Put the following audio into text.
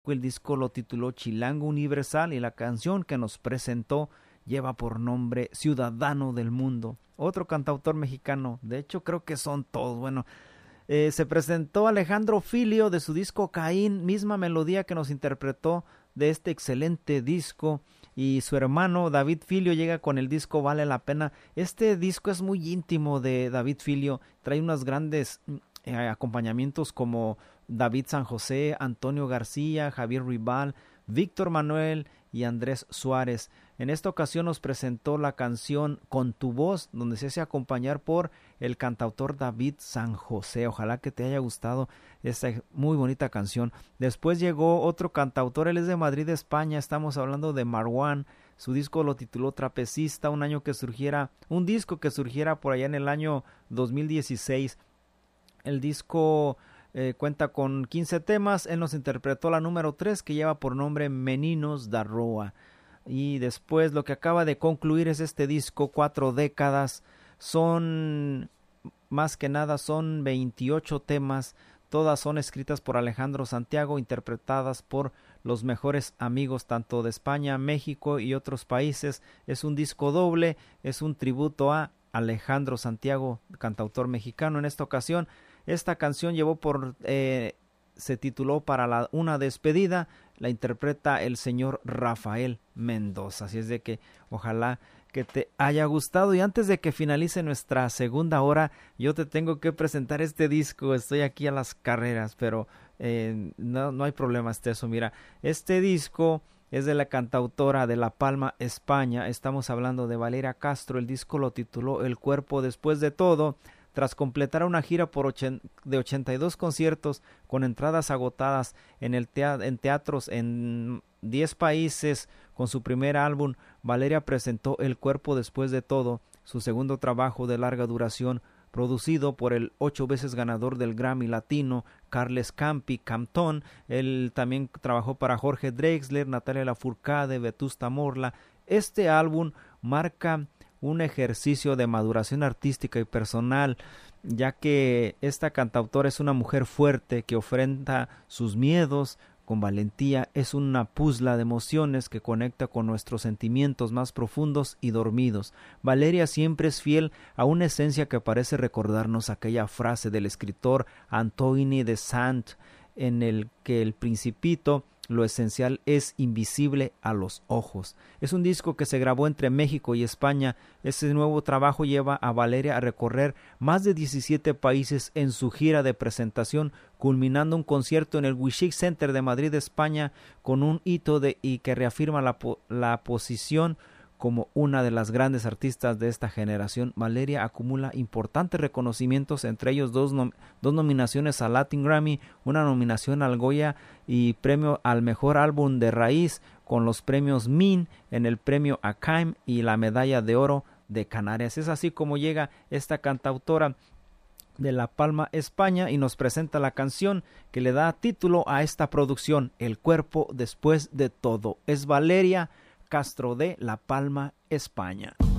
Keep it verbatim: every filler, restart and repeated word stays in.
El disco lo tituló Chilango Universal y la canción que nos presentó lleva por nombre Ciudadano del Mundo. Otro cantautor mexicano, de hecho creo que son todos. Bueno, eh, se presentó Alejandro Filio de su disco Caín, misma melodía que nos interpretó de este excelente disco, y su hermano David Filio llega con el disco Vale la Pena. Este disco es muy íntimo de David Filio, trae unos grandes eh, acompañamientos como David San José, Antonio García, Javier Rival, Víctor Manuel y Andrés Suárez. En esta ocasión nos presentó la canción Con tu voz, donde se hace acompañar por el cantautor David San José. Ojalá que te haya gustado esta muy bonita canción. Después llegó otro cantautor, él es de Madrid, España. Estamos hablando de Marwan. Su disco lo tituló Trapecista, un año que surgiera, un disco que surgiera por allá en el año dos mil dieciséis. El disco Eh, cuenta con quince temas. Él nos interpretó la número tres, que lleva por nombre Meninos da Roa. Y después lo que acaba de concluir es este disco, Cuatro Décadas. Son, más que nada, son veintiocho temas. Todas son escritas por Alejandro Santiago, interpretadas por los mejores amigos tanto de España, México y otros países. Es un disco doble, es un tributo a Alejandro Santiago, cantautor mexicano. En esta ocasión, esta canción llevó por, eh, se tituló Para la, una despedida, la interpreta el señor Rafael Mendoza. Así es de que ojalá que te haya gustado. Y antes de que finalice nuestra segunda hora, yo te tengo que presentar este disco. Estoy aquí a las carreras, pero eh, no, no hay problema, Esteso. Mira, este disco es de la cantautora de La Palma, España. Estamos hablando de Valeria Castro. El disco lo tituló El cuerpo después de todo. Tras completar una gira por ochen, de ochenta y dos conciertos con entradas agotadas en, el tea, en teatros en diez países, con su primer álbum, Valeria presentó El cuerpo después de todo, su segundo trabajo de larga duración, producido por el ocho veces ganador del Grammy Latino, Carles Campi Campton. Él también trabajó para Jorge Drexler, Natalia Lafourcade, Vetusta Morla. Este álbum marca un ejercicio de maduración artística y personal, ya que esta cantautora es una mujer fuerte que enfrenta sus miedos con valentía. Es una puzla de emociones que conecta con nuestros sentimientos más profundos y dormidos. Valeria siempre es fiel a una esencia que parece recordarnos aquella frase del escritor Antoine de Saint, en el que el Principito, lo esencial es invisible a los ojos. Es un disco que se grabó entre México y España. Este nuevo trabajo lleva a Valeria a recorrer más de diecisiete países en su gira de presentación, culminando un concierto en el Wichig Center de Madrid, España, con un hito de, y que reafirma la, la posición como una de las grandes artistas de esta generación. Valeria acumula importantes reconocimientos, entre ellos dos, nom- dos nominaciones al Latin Grammy, una nominación al Goya y premio al mejor álbum de raíz con los premios M I N, en el premio A C A I M y la medalla de oro de Canarias. Es así como llega esta cantautora de La Palma, España, y nos presenta la canción que le da título a esta producción, El cuerpo después de todo. Es Valeria Castro de La Palma, España.